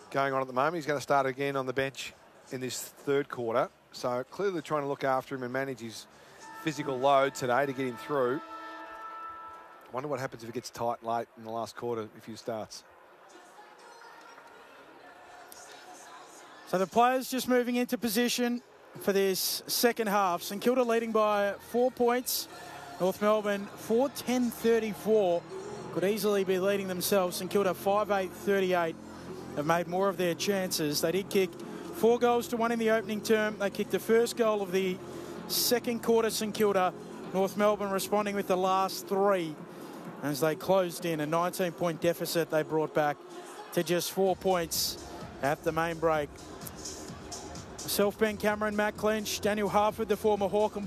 going on at the moment. He's going to start again on the bench in this third quarter. So clearly trying to look after him and manage his physical load today to get him through. I wonder what happens if it gets tight late in the last quarter if he starts. So the players just moving into position for this second half. St Kilda leading by 4 points. North Melbourne 4-10-34. Could easily be leading themselves. St Kilda 5-8-38. Have made more of their chances. They did kick 4 goals to 1 in the opening term. They kicked the first goal of the second quarter, St Kilda. North Melbourne responding with the last 3 as they closed in a 19-point deficit. They brought back to just 4 points at the main break. Self Ben Cameron, Matt Clinch, Daniel Harford, the former Hawk and